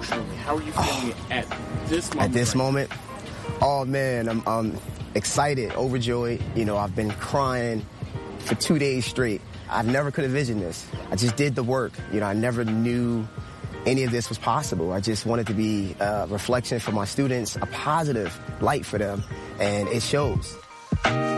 emotionally? How are you feeling at this moment? At this moment? Oh, man, I'm excited, overjoyed. You know, I've been crying for 2 days straight. I never could have envisioned this. I just did the work. You know, I never knew any of this was possible. I just wanted to be a reflection for my students, a positive light for them, and it shows.